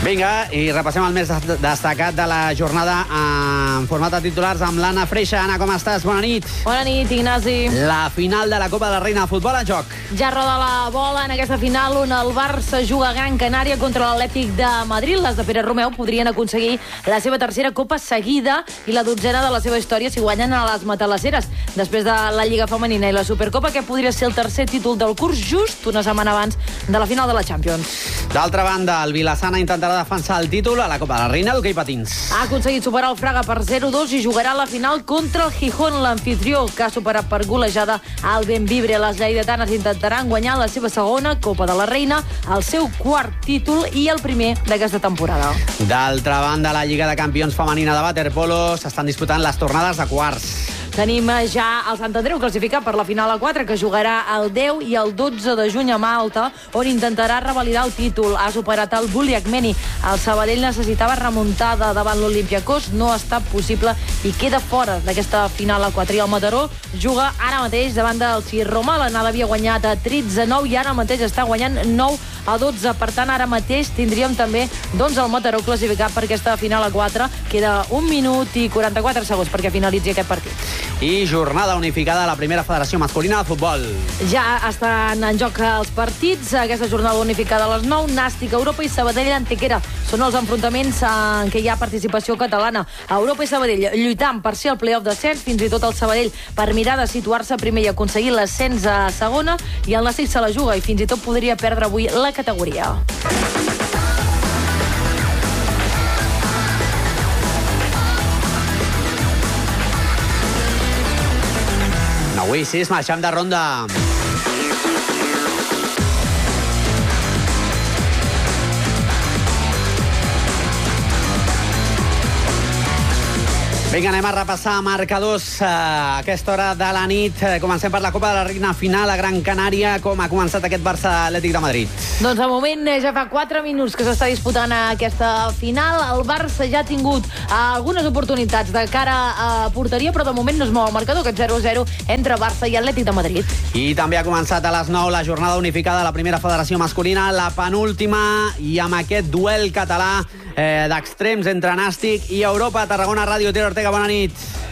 Vinga, i repassem el més destacat de la jornada en format de titulars amb l'Anna Freixa. Anna, com estàs? Bona nit. Bona nit, Ignasi. La final de la Copa de la Reina de Futbol en joc. Ja roda la bola en aquesta final on el Barça juga a Gran Canària contra l'Atlètic de Madrid. Les de Pere Romeu podrien aconseguir la seva tercera Copa seguida i la 12ª de la seva història si guanyen a les matalasseres. Després de la Lliga Femenina i la Supercopa, que podria ser el tercer títol del curs just una setmana abans de la final de la Champions. D'altra banda, el Vilassana intentarà defensar el títol a la Copa de la Reina d'hoquei patins. Ha aconseguit superar el Fraga per 0-2 i jugarà la final contra el Gijón, l'anfitrió, que ha superat per golejada al Benvibre. Les lleidatanes intentaran guanyar la seva segona Copa de la Reina, el seu quart títol i el primer d'aquesta temporada. D'altra banda, la Lliga de Campions femenina de waterpolo s'estan disputant les tornades de quarts. Tenim ja el Sant Andreu classificat per la final a 4, que jugarà el 10 i el 12 de juny a Malta, on intentarà revalidar el títol. Ha superat el Buliakmeni. El Sabadell necessitava remuntada davant l'Olympiacos. No ha estat possible i queda fora d'aquesta final a 4. I el Mataró juga ara mateix davant del Cirroma. L'anada havia guanyat a 13-9 i ara mateix està guanyant 9-12. Per tant, ara mateix tindríem també el Mataró classificat per aquesta final a 4. Queda 1 minut i 44 segons perquè finalitzi aquest partit. I jornada unificada a la primera federació masculina de futbol. Ja estan en joc els partits. Aquesta jornada unificada a les 9. Nàstic, Europa i Sabadell, Antequera. Són els enfrontaments en què hi ha participació catalana. Europa i Sabadell lluitant per ser el play-off d'ascens, fins i tot el Sabadell per mirar de situar-se primer i aconseguir l'ascens a segona, i el Nàstic se la juga i fins i tot podria perdre avui la categoria. Avui sí, marxem de ronda. Vinga, anem a repassar marcadors a aquesta hora de la nit. Comencem per la Copa de la Reina final a Gran Canària. Com ha començat aquest Barça Atlètic de Madrid? Doncs de moment ja fa 4 minuts que s'està disputant aquesta final. El Barça ja ha tingut algunes oportunitats de cara a porteria, però de moment no es mou el marcador, aquest 0-0 entre Barça i Atlètic de Madrid. I també ha començat a les 9 la jornada unificada de la primera federació masculina, la penúltima, i amb aquest duel català d'extrems entre Nàstic i Europa. Tarragona Ràdio, Ter Ortega, bona nit.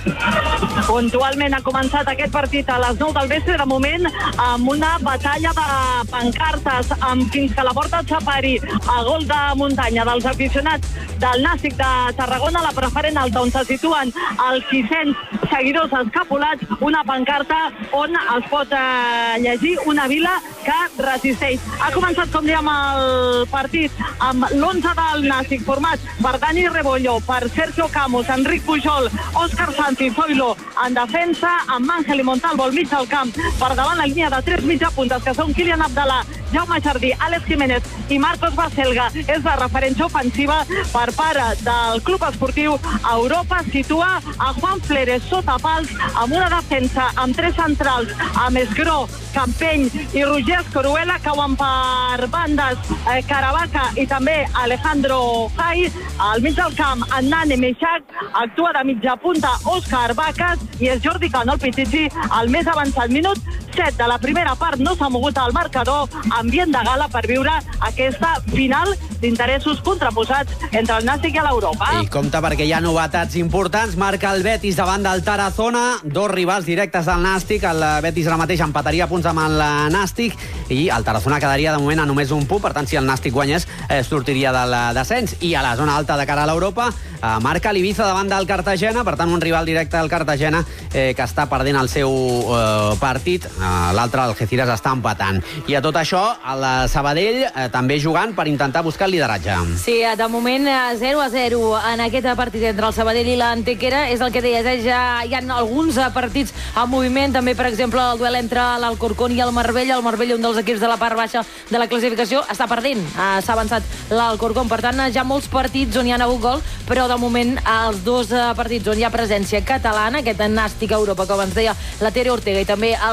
Puntualment ha començat aquest partit a les 9 del vespre, de moment amb una batalla de pancartes, amb fins que la porta et separi a gol de muntanya dels aficionats del Nàstic de Tarragona, la preferent alta, on se situen els 600 seguidors escapulats, una pancarta on es pot llegir una vila que resisteix. Ha començat, com dèiem, el partit amb l'11 del Nàstic, format per Dani Rebollo, per Sergio Camus, Enric Pujol, Òscar Santi, Zoilo en defensa, amb Ángel i Montalvo al mig del camp, per davant la línia de 3 mitjapuntes, que són Kylian Abdalá, Jaume Jardí, Àlex Jiménez i Marcos Baselga. És la referència ofensiva per part del Club Esportiu Europa. Situa a Juan Fleres sota pals, amb una defensa amb 3 centrals, amb Esgró, Campeny i Roger Escoruela. Cauen per bandes Caravaca i també Alejandro Jai. Al mig del camp, en Nane Meixac, actua de mitja punta Òscar Vacas i és Jordi Cano, el Pichichi, el més avançat. Minut 7 de la primera part, no s'ha mogut el marcador, ambient de gala per viure aquesta final d'interessos contraposats entre el Nàstic i l'Europa. I compte perquè hi ha novetats importants. Marca el Betis davant del Tarazona, 2 rivals directes del Nàstic. El Betis ara mateix empataria punts amb el Nàstic i el Tarazona quedaria de moment a només un punt. Per tant, si el Nàstic guanyés, sortiria del descens. I a la zona alta de cara a l'Europa, marca l'Ibiza davant del Cartagena, per tant un rival directe del Cartagena que està perdent el seu partit. L'altre, el Algeciras, està empatant. I a tot això, el Sabadell també jugant per intentar buscar el lideratge. Sí, de moment 0-0 en aquest partit entre el Sabadell i l'Antequera. És el que deies, ja hi ha alguns partits en moviment, també per exemple el duel entre l'Alcorcón i el Marbella. El Marbella, un dels equips de la part baixa de la classificació, està perdent. S'ha avançat l'Alcorcón, per tant ja molts partits on hi ha hagut gol, però de moment els 2 partits on hi ha presència catalana, aquest Nàstic Europa, com ens deia la Tere Ortega, i també el Sabadell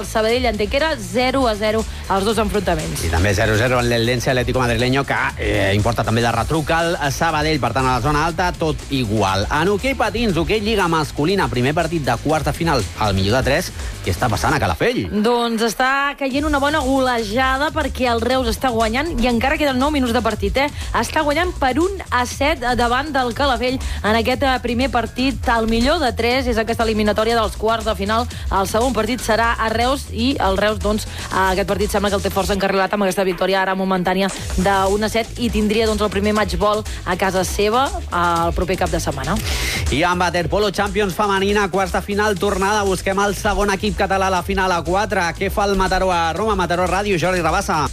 Sabadell Antequera, 0-0 els dos enfrontaments. I també 0-0 en l'Eldense Atlético Madrileño, que importa també de retruc al Sabadell, per tant a la zona alta tot igual. En hoquei patins, hoquei lliga masculina, primer partit de quarts de final, al millor de 3, què està passant a Calafell? Doncs està caient una bona golejada perquè el Reus està guanyant i encara queden 9 minuts de partit, Està guanyant per 1-7 davant del Calafell en aquest primer partit. El millor de 3 és aquesta eliminatòria dels quarts de final. El segon partit serà a Reus i el Reus, doncs, aquest partit sembla que el té força encarrilat amb aquesta victòria ara momentània de 1-7 i tindria, doncs, el primer matchball a casa seva el proper cap de setmana. I amb Waterpolo Champions femenina, quarts de final, tornada. Busquem el segon equip català a la final a 4. Què fa el Mataró a Roma? Mataró Ràdio, Jordi Rabassa.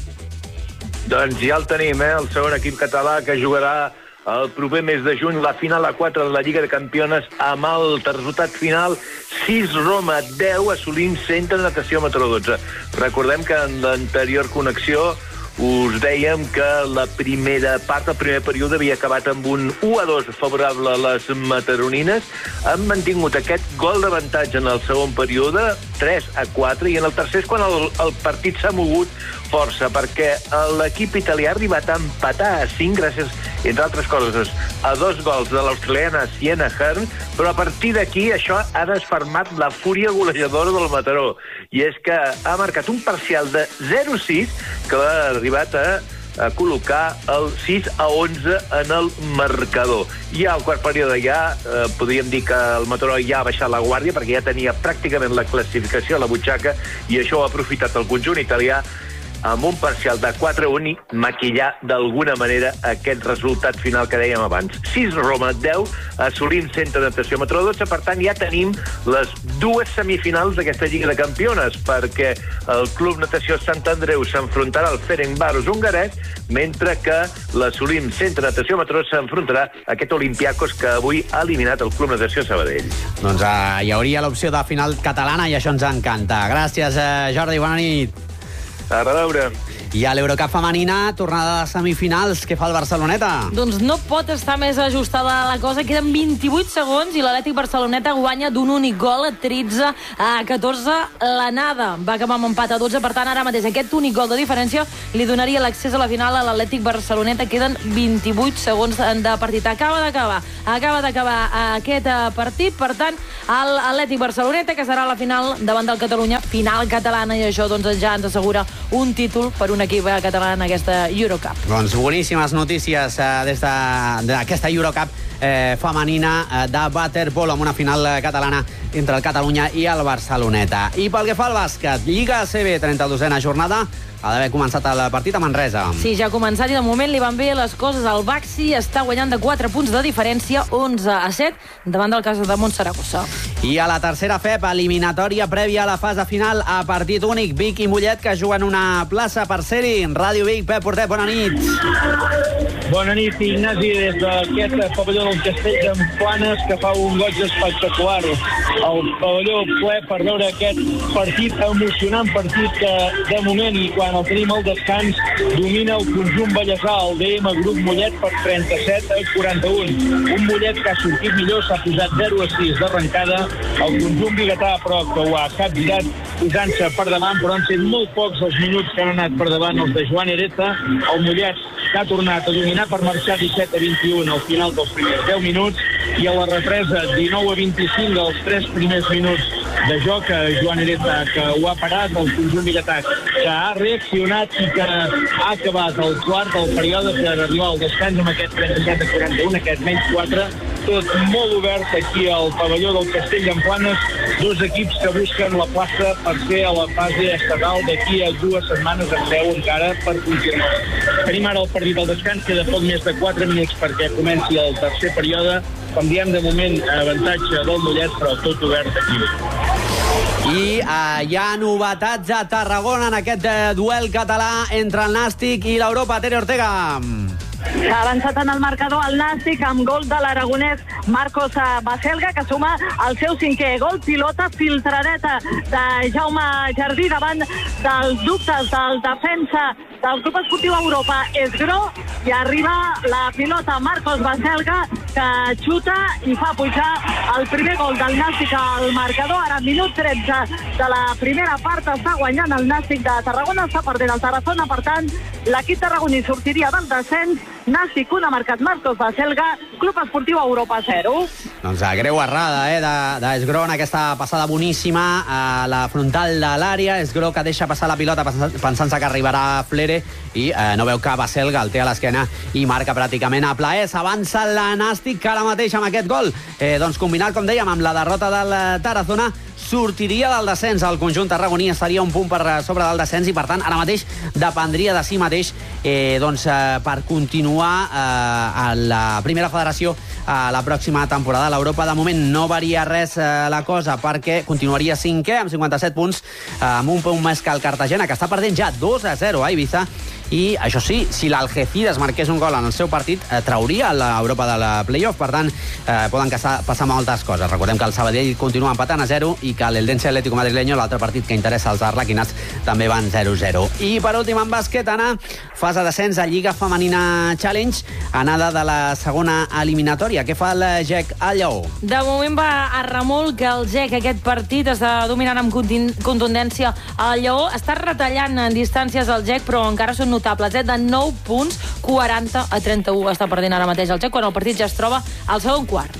Doncs ja el tenim, el segon equip català que jugarà el proper mes de juny la final a 4 de la Lliga de Campiones amb el resultat final 6 Roma 10, assolint Centre de Natació Mataró 12. Recordem que en l'anterior connexió us dèiem que la primera part, el primer període, havia acabat amb un 1-2 favorable a les mataronines. Han mantingut aquest gol d'avantatge en el segon període, 3-4, i en el tercer és quan el partit s'ha mogut força, perquè l'equip italià ha arribat a empatar a 5 gràcies, entre altres coses, a 2 gols de l'australiana Sienna Hearn, però a partir d'aquí això ha desfermat la fúria golejadora del Mataró, i és que ha marcat un parcial de 0-6 que l'ha arribat a col·locar el 6-11 en el marcador. I al quart període ja podríem dir que el Mataró ja ha baixat la guàrdia perquè ja tenia pràcticament la classificació a la butxaca i això ho ha aprofitat el conjunt italià amb un parcial de 4-1 i maquillar d'alguna manera aquest resultat final que dèiem abans. 6 Roma 10, assolint Centre de Natació Mataró 12, per tant ja tenim les dues semifinals d'aquesta Lliga de Campiones, perquè el Club Natació Sant Andreu s'enfrontarà al Ferencváros hongarès, mentre que l'assolim Centre de Natació Mataró s'enfrontarà a aquest Olympiacos que avui ha eliminat el Club Natació Sabadell. Doncs hi hauria l'opció de final catalana i això ens encanta. Gràcies, Jordi, bona nit. A reveure. I a l'Eurocup femenina, tornada de semifinals, què fa el Barceloneta? Doncs no pot estar més ajustada la cosa. Queden 28 segons i l'Atlètic Barceloneta guanya d'un únic gol, 13-14 l'anada. Va acabar amb empat a 12, per tant, ara mateix aquest únic gol de diferència li donaria l'accés a la final a l'Atlètic Barceloneta. Queden 28 segons de partit. Acaba d'acabar aquest partit, per tant, l'Atlètic Barceloneta, que serà la final davant del Catalunya, final catalana, i això doncs ja ens assegura un títol per un equip català en aquesta Eurocup. Doncs boníssimes notícies des d'aquesta Eurocup femenina de waterpolo amb una final catalana entre el Catalunya i el Barceloneta. I pel que fa al bàsquet, Lliga ACB, 32a jornada, ha d'haver començat el partit a Manresa. Sí, ja ha començat i de moment li van bé les coses. El Baxi està guanyant de 4 punts de diferència, 11-7, davant del cas de Montsaragossa. I a la tercera FEP, eliminatòria prèvia a la fase final a partit únic. Vic i Mollet, que juguen una plaça per ser-hi. Ràdio Vic, Pep Portet, bona nit. Bona nit, Ignasi, des d'aquest pavelló del Castell d'Emplanes, que fa un goig espectacular. El pavelló ple per veure aquest partit emocionant, partit que de moment, i quan el tenim al descans, domina el conjunt ballesà, el DM Grup Mollet, per 37-41. Un Mollet que ha sortit millor, s'ha posat 0-6 d'arrencada. El conjunt biguetà, però, que ho ha capgirat, posant-se per davant, però han sigut molt pocs els minuts que han anat per davant els de Joan Hereta. El Mollet que ha tornat a dominar per marxar 17-21 al final dels primers 10 minuts, i a la represa 19-25 dels 3 primers minuts de joc, Joan Hereta, que ho ha parat, el conjunt biguetà, que ha reaccionat i que ha acabat el quart del període per arribar al descans amb aquest 37-41, aquest menys 4, tot molt obert aquí al pavelló del Castell d'Emplanes, dos equips que busquen la plaça per ser a la fase estatal d'aquí a 2 setmanes, en 10 encara per confirmar. Tenim ara el partit del descans, queda poc més de 4 minuts perquè comenci el tercer període. Com diem, de moment, avantatge del Mollet, però tot obert aquí. I hi ha novetats a Tarragona en aquest duel català entre el Nàstic i l'Europa. Tere Ortega. S'ha avançat en el marcador el Nàstic amb gol de l'aragonès Marcos Baselga, que suma el seu 5è gol. Pilota filtradeta de Jaume Jardí davant dels dubtes del defensa del Club Esportiu Europa Esgró, i arriba la pilota Marcos Baselga, que xuta i fa pujar el primer gol del Nàstic al marcador. Ara, minut 13 de la primera part, està guanyant el Nàstic de Tarragona, està perdent el Tarazona, per tant, l'equip tarragoní sortiria del descens. Nàstic 1 ha marcat Marcos Baselga, Club Esportiu Europa 0. Doncs greu errada d'Esgró en aquesta passada boníssima a la frontal de l'àrea. Esgró que deixa passar la pilota pensant-se que arribarà Flere i no veu que Baselga el té a l'esquena i marca pràcticament a plaer. S'avança la Nàstic, que ara mateix amb aquest gol, doncs combinat, com dèiem, amb la derrota del Tarazona, sortiria del descens. El conjunt tarragoní estaria un punt per sobre del descens i, per tant, ara mateix dependria de si mateix per continuar a la primera federació la pròxima temporada. L'Europa, de moment, no varia res la cosa, perquè continuaria 5è amb 57 punts, amb un punt més que el Cartagena, que està perdent ja 2-0 a Ibiza. I, això sí, si l'Algeciras marqués un gol en el seu partit, trauria l'Europa de la playoff. Per tant, poden passar moltes coses. Recordem que el Sabadell continua empatant a 0 i que l'Eldense Atlético Madrileño, l'altre partit que interessa als arlequinats, també van 0-0. I, per últim, en bàsquet, Anna, fase d'ascens a Lliga Femenina Challenge, anada de la segona eliminatòria. Què fa el GEC al Lleó? De moment va a remolc el GEC. Aquest partit està dominant amb contundència el Lleó. Està retallant en distàncies el GEC, però encara són notables, de 9 punts, 40-31 està perdent ara mateix el GEC, quan el partit ja es troba al segon quart.